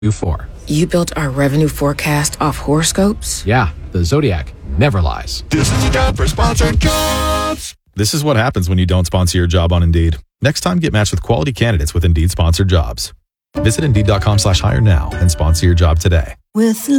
you for. You built our revenue forecast off horoscopes? Yeah, the Zodiac never lies. This is a job for sponsored jobs. This is what happens when you don't sponsor your job on Indeed. Next time, get matched with quality candidates with Indeed sponsored jobs. Visit Indeed.com/hire now and sponsor your job today. With